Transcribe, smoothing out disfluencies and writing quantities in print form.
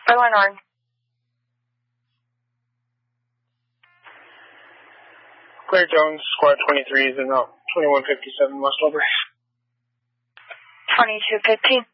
Berlin Orange. Claire Jones, Squad 23 is in 2157 West Wilbur. 2215.